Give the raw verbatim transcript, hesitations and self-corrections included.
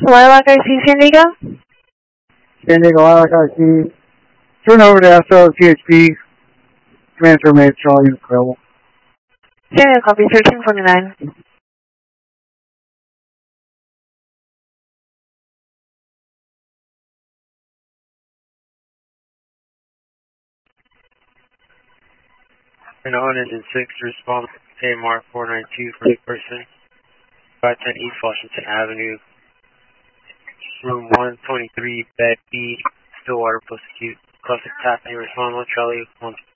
Guadalajara, sí, San Diego? San Diego, Guadalajara, sí. Turn over to S O T H P. Command terminated, Charlie Unit Credible. San Diego, copy, thirteen forty-nine. And one hundred six, respond A M R four nine two for the person. five ten East Washington Avenue. Room one twenty-three, bed B, Stillwater, post acute. Classic tapping, respond one Charlie, one